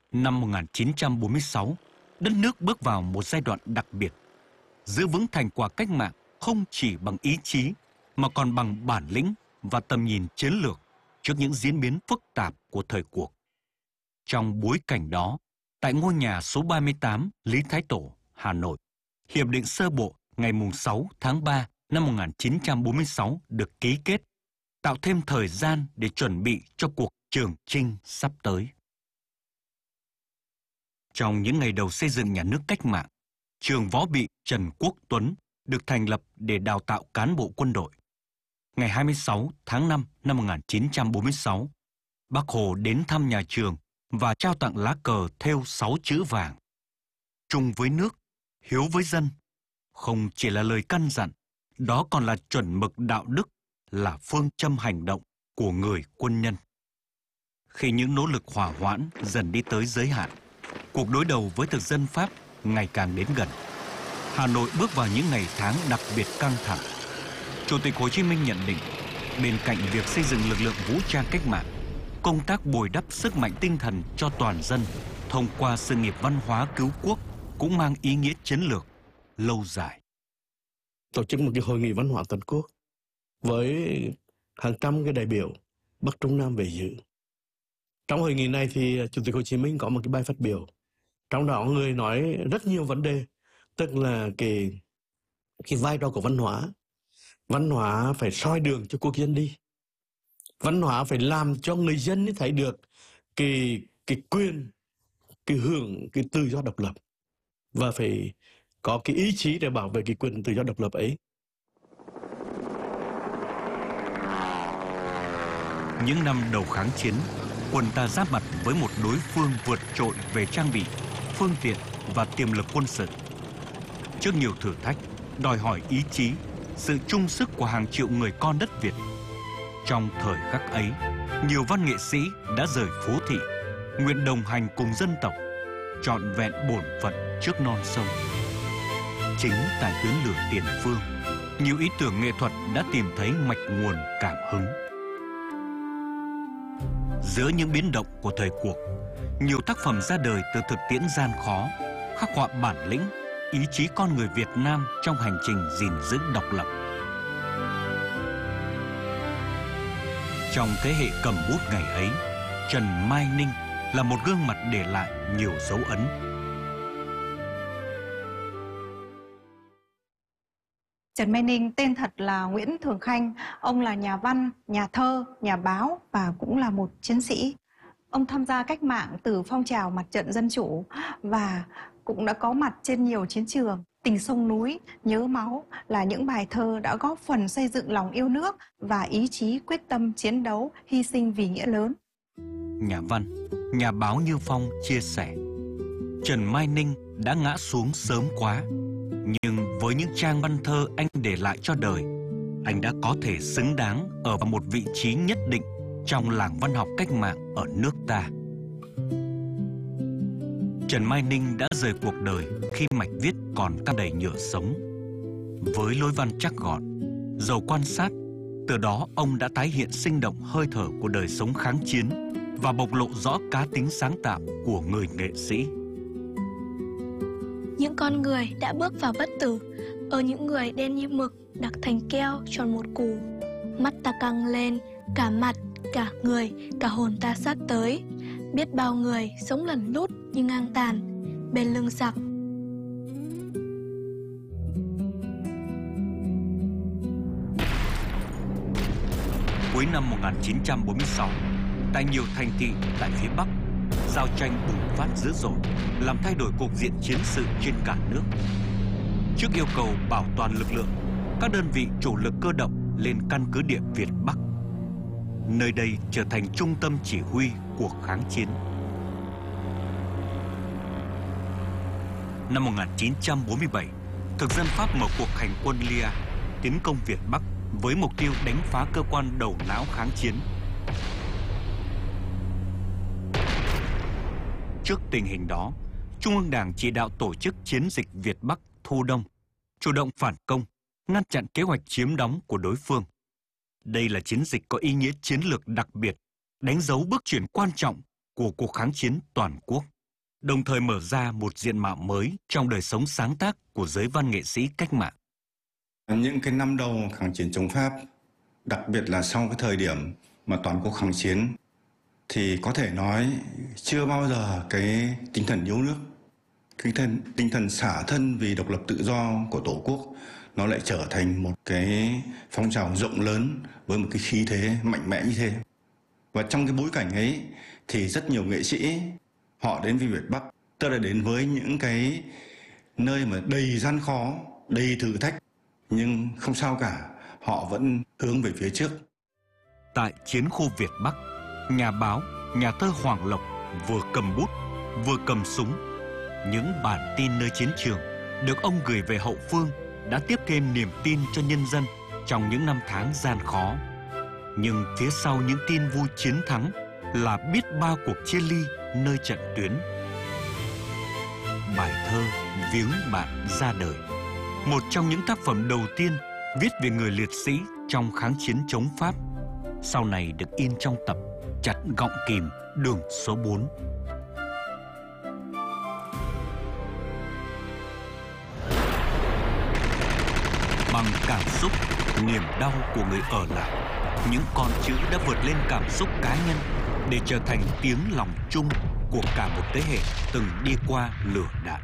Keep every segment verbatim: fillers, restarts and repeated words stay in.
Năm một nghìn chín trăm bốn mươi sáu, đất nước bước vào một giai đoạn đặc biệt. Giữ vững thành quả cách mạng không chỉ bằng ý chí, mà còn bằng bản lĩnh và tầm nhìn chiến lược trước những diễn biến phức tạp của thời cuộc. Trong bối cảnh đó, tại ngôi nhà số ba mươi tám Lý Thái Tổ, Hà Nội, Hiệp định sơ bộ ngày sáu tháng ba năm một nghìn chín trăm bốn mươi sáu được ký kết, tạo thêm thời gian để chuẩn bị cho cuộc Trường Chinh sắp tới. Trong những ngày đầu xây dựng nhà nước cách mạng, trường võ bị Trần Quốc Tuấn được thành lập để đào tạo cán bộ quân đội. Ngày hai mươi sáu tháng năm năm một nghìn chín trăm bốn mươi sáu, Bác Hồ đến thăm nhà trường và trao tặng lá cờ thêu sáu chữ vàng. Chung với nước, hiếu với dân, không chỉ là lời căn dặn, đó còn là chuẩn mực đạo đức, là phương châm hành động của người quân nhân. Khi những nỗ lực hỏa hoãn dần đi tới giới hạn, cuộc đối đầu với thực dân Pháp ngày càng đến gần. Hà Nội bước vào những ngày tháng đặc biệt căng thẳng. Chủ tịch Hồ Chí Minh nhận định, bên cạnh việc xây dựng lực lượng vũ trang cách mạng, công tác bồi đắp sức mạnh tinh thần cho toàn dân thông qua sự nghiệp văn hóa cứu quốc cũng mang ý nghĩa chiến lược lâu dài. Tổ chức một cái hội nghị văn hóa toàn quốc với hàng trăm cái đại biểu Bắc Trung Nam về dự. Trong hội nghị này thì Chủ tịch Hồ Chí Minh có một cái bài phát biểu, trong đó người nói rất nhiều vấn đề, tức là cái cái vai trò của văn hóa. Văn hóa phải soi đường cho quốc dân đi. Văn hóa phải làm cho người dân thấy được cái cái quyền, cái hưởng cái tự do độc lập, và phải có cái ý chí để bảo vệ cái quyền tự do độc lập ấy. Những năm đầu kháng chiến, quân ta giáp mặt với một đối phương vượt trội về trang bị, phương tiện và tiềm lực quân sự. Trước nhiều thử thách, đòi hỏi ý chí, sự chung sức của hàng triệu người con đất Việt. Trong thời khắc ấy, nhiều văn nghệ sĩ đã rời phố thị, nguyện đồng hành cùng dân tộc, trọn vẹn bổn phận trước non sông. Chính tại tuyến lửa tiền phương, nhiều ý tưởng nghệ thuật đã tìm thấy mạch nguồn cảm hứng. Giữa những biến động của thời cuộc, nhiều tác phẩm ra đời từ thực tiễn gian khó, khắc họa bản lĩnh, ý chí con người Việt Nam trong hành trình gìn giữ độc lập. Trong thế hệ cầm bút ngày ấy, Trần Mai Ninh là một gương mặt để lại nhiều dấu ấn. Trần Mai Ninh tên thật là Nguyễn Thường Khanh. Ông là nhà văn, nhà thơ, nhà báo và cũng là một chiến sĩ. Ông tham gia cách mạng từ phong trào mặt trận dân chủ và cũng đã có mặt trên nhiều chiến trường. Tình sông núi, nhớ máu là những bài thơ đã góp phần xây dựng lòng yêu nước và ý chí quyết tâm chiến đấu, hy sinh vì nghĩa lớn. Nhà văn, nhà báo Như Phong chia sẻ, Trần Mai Ninh đã ngã xuống sớm quá, nhưng với những trang văn thơ anh để lại cho đời, anh đã có thể xứng đáng ở vào một vị trí nhất định trong làng văn học cách mạng ở nước ta. Trần Mai Ninh đã rời cuộc đời khi mạch viết còn căng đầy nhựa sống. Với lối văn chắc gọn, giàu quan sát, từ đó ông đã tái hiện sinh động hơi thở của đời sống kháng chiến và bộc lộ rõ cá tính sáng tạo của người nghệ sĩ. Những con người đã bước vào bất tử, ở những người đen như mực, đặc thành keo tròn một củ. Mắt ta căng lên, cả mặt, cả người, cả hồn ta sát tới. Biết bao người sống lẩn lút như ngang tàn, bên lưng giặc. Cuối năm một nghìn chín trăm bốn mươi sáu, tại nhiều thành thị tại phía Bắc, giao tranh bùng phát dữ dội, làm thay đổi cục diện chiến sự trên cả nước. Trước yêu cầu bảo toàn lực lượng, các đơn vị chủ lực cơ động lên căn cứ địa Việt Bắc. Nơi đây trở thành trung tâm chỉ huy cuộc kháng chiến. Năm một nghìn chín trăm bốn mươi bảy, thực dân Pháp mở cuộc hành quân Lia, tiến công Việt Bắc với mục tiêu đánh phá cơ quan đầu não kháng chiến. Trước tình hình đó, Trung ương Đảng chỉ đạo tổ chức chiến dịch Việt Bắc Thu Đông, chủ động phản công, ngăn chặn kế hoạch chiếm đóng của đối phương. Đây là chiến dịch có ý nghĩa chiến lược đặc biệt, đánh dấu bước chuyển quan trọng của cuộc kháng chiến toàn quốc. đồng thời mở ra một diện mạo mới trong đời sống sáng tác của giới văn nghệ sĩ cách mạng. Những cái năm đầu kháng chiến chống Pháp, đặc biệt là sau cái thời điểm mà toàn quốc kháng chiến, thì có thể nói chưa bao giờ cái tinh thần yêu nước, cái thân, tinh thần xả thân vì độc lập tự do của Tổ quốc nó lại trở thành một cái phong trào rộng lớn với một cái khí thế mạnh mẽ như thế. Và trong cái bối cảnh ấy thì rất nhiều nghệ sĩ họ đến với Việt Bắc, tức là đến với những cái nơi mà đầy gian khó, đầy thử thách, nhưng không sao cả, họ vẫn hướng về phía trước. Tại chiến khu Việt Bắc, nhà báo, nhà thơ Hoàng Lộc vừa cầm bút, vừa cầm súng. Những bản tin nơi chiến trường được ông gửi về hậu phương đã tiếp thêm niềm tin cho nhân dân trong những năm tháng gian khó. Nhưng phía sau những tin vui chiến thắng là biết bao cuộc chia ly nơi trận tuyến. Bài thơ Viếng Bạn ra đời, một trong những tác phẩm đầu tiên viết về người liệt sĩ trong kháng chiến chống Pháp, sau này được in trong tập Chặt Gọng Kìm đường số bốn. Bằng cảm xúc, niềm đau của người ở lại, những con chữ đã vượt lên cảm xúc cá nhân để trở thành tiếng lòng chung của cả một thế hệ từng đi qua lửa đạn.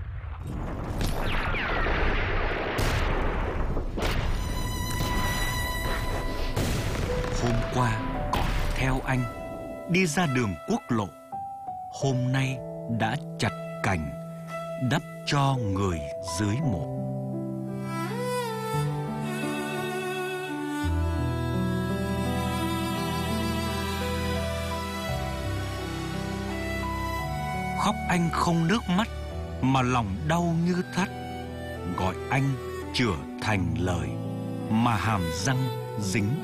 Hôm qua còn theo anh đi ra đường quốc lộ, hôm nay đã chặt cành đắp cho người dưới mộ. Khóc anh không nước mắt mà lòng đau như thắt, gọi anh chữa thành lời mà hàm răng dính